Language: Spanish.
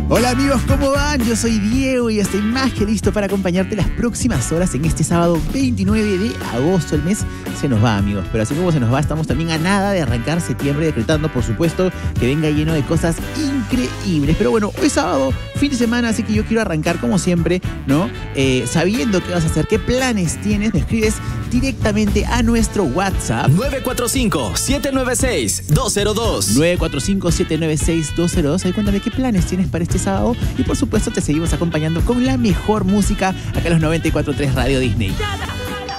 Hola amigos, ¿cómo van? Yo soy Diego y estoy más que listo para acompañarte las próximas horas en este sábado 29 de agosto. El mes se nos va, amigos, pero así como se nos va, estamos también a nada de arrancar septiembre, decretando, por supuesto, que venga lleno de cosas increíbles. Pero bueno, hoy sábado, fin de semana, así que yo quiero arrancar como siempre, ¿no? Sabiendo qué vas a hacer, qué planes tienes, me escribes directamente a nuestro WhatsApp 945-796-202 945-796-202. Ahí cuéntame qué planes tienes para este sábado y por supuesto te seguimos acompañando con la mejor música acá en los 94.3 Radio Disney.